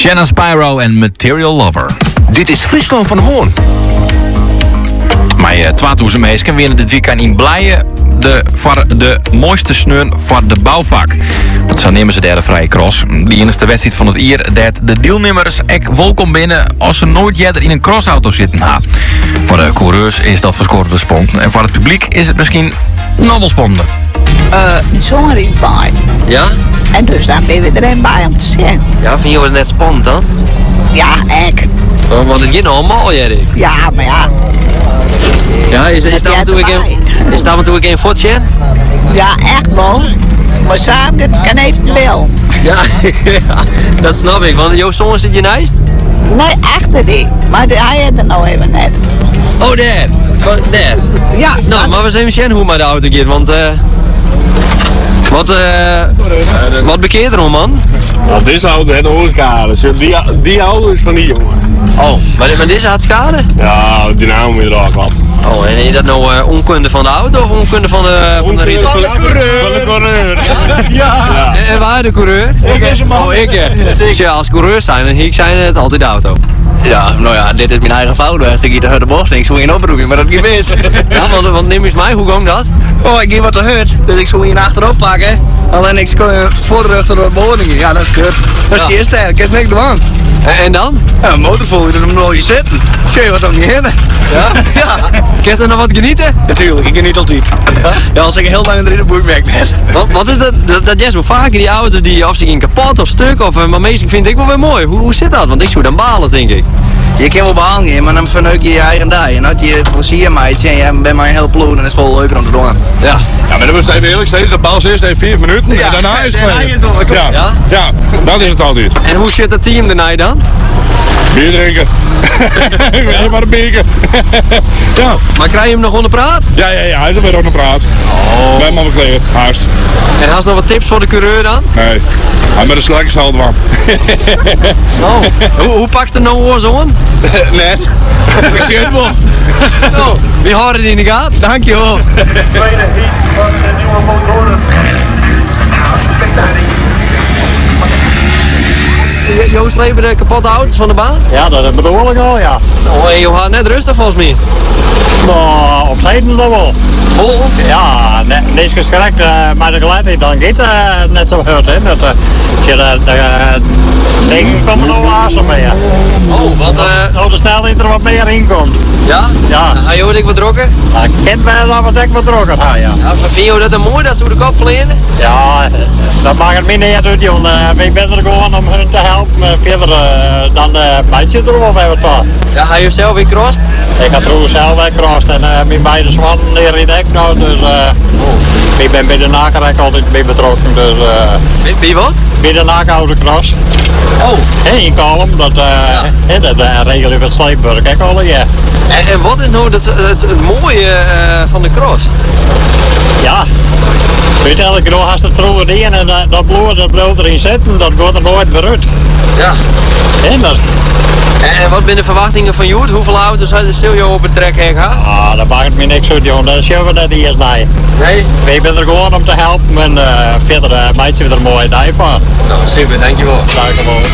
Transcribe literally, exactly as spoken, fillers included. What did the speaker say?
Shannon Spyro en Material Lover. Dit is Friesland van de Moon. Maar uh, tweeduizend meisken winnen dit weekend in Blijen de, voor de mooiste sneur voor de bouwvak. Dat zo nemen ze derde vrije cross. Die eerste wedstrijd van het jaar dat de deelnemers ek welkom binnen als ze nooit eerder in een crossauto zitten. Nou, voor de coureurs is dat verschoren spannend. En voor het publiek is het misschien nog wel spannender. Uh, zo'n ring bij. Ja? En dus daar ben je er een bij om te zien. Ja, vind je het net spannend dan? Ja, ik. Oh, want het gaat nog allemaal, Erik. Ja, maar ja. Ja, is, is, daar toe ik in, is daar toe ik in fotje? Ja, echt wel. Maar samen, dit kan even wel. Ja, ja, dat snap ik. Want jouw zoon zit je naast? Nee, echt niet. Maar de, hij had er nou even net. Oh, daar. Van daar. Ja. Nou, maar we zijn zien hoe maar de auto gaat, want eh... Uh, wat, eh... Uh, wat bekeert er om, man? Nou, deze auto heeft een hoorschade. Die, die auto is van die jongen. Oh, maar, maar deze had schade? Ja, die naam moet je eraf gehad. Oh, en is dat nou uh, onkunde van de auto of onkunde van de, van de rit? Van de coureur. Van de coureur. Ja. ja. En, en waar de coureur? Ik is hem al. Oh, ik. Dus ja, als coureur zijn, dan ik zijn het altijd de auto. Ja, nou ja, dit is mijn eigen fout. Als ik hier de, de bocht niks moet je oproepen, maar dat gaat mis. Ja, want, want neem eens mij, hoe ging dat? Oh, ik ging wat te hut, dus ik zou hier achterop pakken. Alleen ik kon voor de rug door de behoorningen. Ja, dat is kut. Dat is ja. je sterk, is niks doen. En, en dan? Ja, een motor vol, je doet hem nooit zitten. Zie je wat dan niet heen? Ja? Ja. Kun je nog wat genieten? Natuurlijk, ik geniet altijd. Ja? Ja, als ik heel lang in de rit boeit, merk ik net. Wat, wat is dat? Dat, dat is wel vaker die auto's die of ze gaan kapot of stuk of, maar meestal vind ik wel weer mooi. Hoe, hoe zit dat? Want ik zou dan balen, denk ik. Je kan wel behalen, maar dan verneuk je je eigen dag. En had je plezier mee, en je bent maar een heel ploeg, dan is het wel leuker om te doen. Ja. Ja, maar dan was het even eerlijk, steeds de bal is even vier minuten Ja, en daarna is het daarna is het wel, klopt. ja. Ja? Ja, dat is het altijd. En hoe zit het team daarna dan? Bier drinken. Ik weet maar een beker. Ja. Maar krijg je hem nog onder praat? Ja, ja, ja, hij is er weer onder praat. Oh. Bij man bekleed, haast. En had je nog wat tips voor de coureur dan? Nee, hij met een sluikershalde van. Oh. hoe, hoe pakt de nou oor zo'n? Net. Ik zie het wel. Oh, wie houden die in de gaten? Dankjewel. Tweede heat van de nieuwe motoren. Joost leven de kapotte auto's van de baan? Ja, dat bedoel ik al, ja. Oh, en je had net rustig volgens mij. Nou, op zijden nog wel. Oh. Ja, ne niks geschrikt, uh, maar de geleidheid dan gaat uh, net zo hard, hè. Dat, uh, je de, de uh, dingen komen nog azen mee. Oh, want eh... Nou, de snelheid er wat meer in komt. Ja? Ja. Ga je ook wat dronken? Nou, ik ken mij dat wat ik wat dronken ga, ja. Ja, vind je dat dan mooi dat ze de kop verlenen? Ja, dat mag het minder uit, Jon. Uh, ik ben er gewoon om hun te helpen. Uh, verder uh, dan uh, meidje er wel bij wat van. Ja, ga je zelf weer crossed? Ik had vroeger zelf weggecrossed en uh, mijn beide zwannen leren in de hek nou, dus uh, oh. ik ben bij de nakerrek altijd mee betrokken, dus uh, Bij, bij wat? bij de nakerhoudecross. Oh. Hé, in Kalm, dat, uh, Ja. he, dat uh, regel je met sleepwerk, hè, al, ja. En, en wat is nou het, het, het mooie uh, van de cross? Ja, weet je, elke keer als het vroeger in en uh, dat bloed, dat bloed erin zitten, dat gaat er nooit weer uit. Ja. En dat, En, en wat zijn de verwachtingen van Joert? Hoeveel auto's had je op het trek heen gehad? ah, dat maakt me niks uit, jongen, dat zien we dat eerst bij. Nee? Ik ben er gewoon om te helpen en uh, verder uh, meidje we er mooi bij van. Nou, super, dankjewel. Dankjewel.